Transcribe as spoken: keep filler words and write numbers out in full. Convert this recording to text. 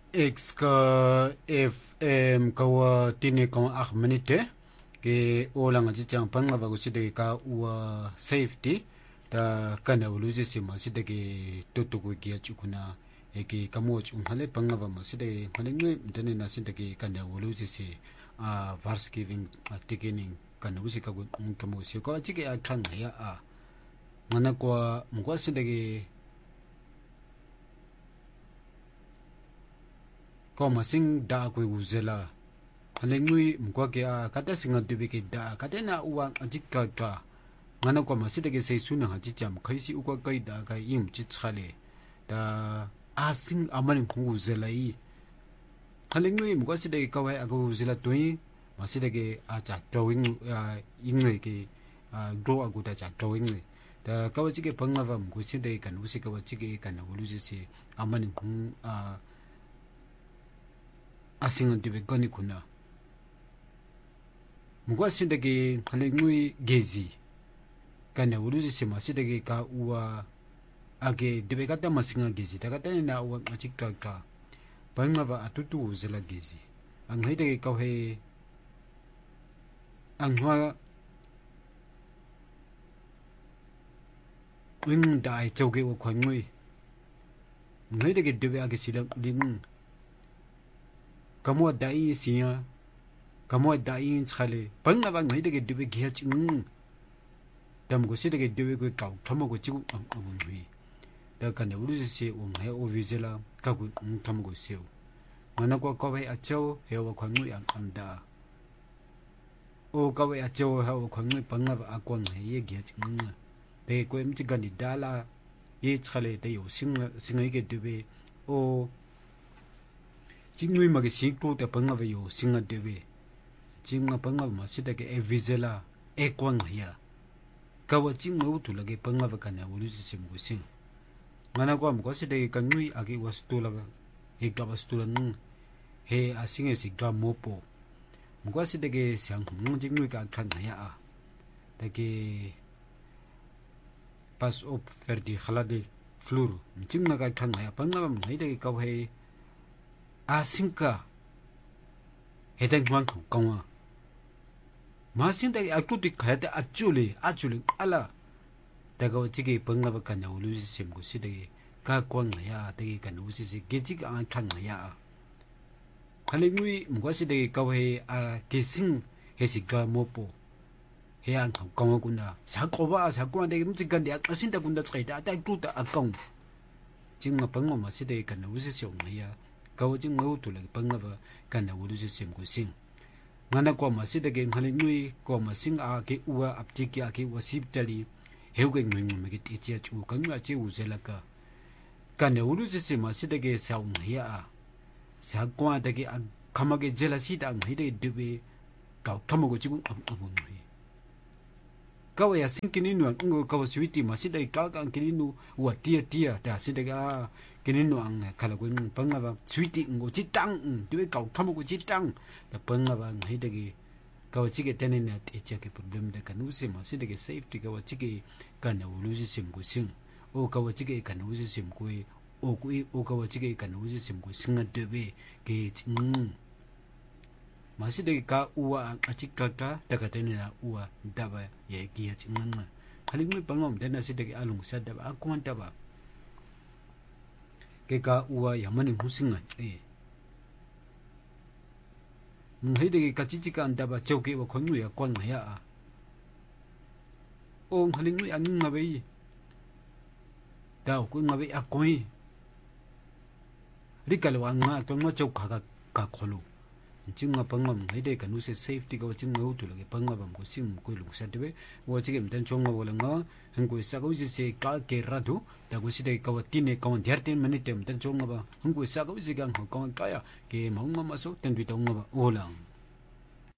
X ka F M kawa tini kong ak minute ke olang aji chang panga bagu side ka wa safety ta kana uluji sima side ke tutuku ki achukuna e ke kamo chung hale panga ba ma side hale ngai mtene na side ke kana uluji si a vars giving beginning kana usi ka gun kamo si ko aji ke akhan ya a mana kwa mukwa side ke ko masing da ko uzela halengui mukwa ke a kata singa dubi ke da kata na uwang ajik ka ka ngana ko maside ke sei suna haji jam khaisi ukwa kai da ka im chi chale da asing amanin ko uzela yi halengui mukwa side ke kawai ago uzela toi maside ke a cha drawing ingwe ke go ago da cha drawing da kawai ke panga va mukwa side kan usi kawai ke kan uluji si amanin ko a asingan tibe gani kuna mugwa sindage halengui gezi kana uruzi sima sindage ka uwa age tibe kata masinga gezi takata na uwa machika ka banga va atutu uzela gezi anghaide ka he angwa wing dai choge wo khangui nghaide ke tibe age silang ling kamo dai siya kamo dai chale banga bang ngai de de ge ching dam go se de de go ka kamo go chi am am wi da kan uru se o ngai o vizela ka go kam go se mana ko ko bai a chau he wa khang nui am am da o ka bai a chau ha o khang nui banga ba a ko ngai ye ge ching de ko em chi gan di dala ye chale de yo sing sing ge de be o jingui mage singko te panga ve yo singa debe jinga panga ma sida ke e vizela e kwang ya kawa jinga utu lage panga va kana uluji sim go sing ngana ko am ko sida ke kanui age wastu laga e ga wastu lang he asinge si ga mopo mko sida ke sang mung jingui ka kan ya a ta ke pas op verdi khalade flur jinga ka kan ya panga ma ngai de ka he asinka 해당 만큼 강화 마신데 아쿠디 가야데 아줄리 아줄리 알라 내가 어찌게 번가박하냐 우루지 셈고 시대에 가광야 되게 간 우시시 게지가 안 칸야 할링위 뭔가 시대에 가회 아 게싱 해시가 못보 해안 강강하구나 자고봐 자고한테 음직간데 아신다 군다 차이다 아다구다 아강 지금 번가 시대에 간 우시시 옹야 kawajing ngau tu lagi pangava kana uluji sim ko sing ngana ko ma sidage ngale nui ko ma sing a ke uwa aptiki a ke wasip tali heuge ngeng me ke ticha chu kan ma che uzela ka kana uluji sim ma sidage saung ya a sa kwa de ke kamage jela sida ngide dube ka kamago jigun abun ri kawaya sinkini nu ngo kawaswiti ma sidage ka ka kininu wa tia tia da sidage a kininu ang kalagun pangaba sweetie ngo chitang diwe ka khamugo chitang da pangaba nghaidagi kawachige tenena techa ke problem da kanusi ma sidage safety kawachige kana uluji simgo sing o kawachige kana uluji simgo o kui o kawachige kana uluji simgo singa debe ke ching ma sidage ka uwa achika ka daga tenena uwa daba ye ki ching halingmi pangom dena sidage alung sa daba akwan daba keka uwa yamani musinga e ngheidege kachijika andaba chauke wa khonu ya kwang ya ong halingui anunga bei da ku ngabe akoi rikalo anga to ma chau kha ka kholu jinga pangam ngheide kanu se safety ga jinga utu lage pangam ko sim ko lung sa debe wo chigem tan chonga bolanga hangko sa ko se ka ke radu da ko side ka watine ka on thirteen minute tan chonga ba hangko sa ko se gang ko ka ya ke maunga maso tan bi tonga ba olang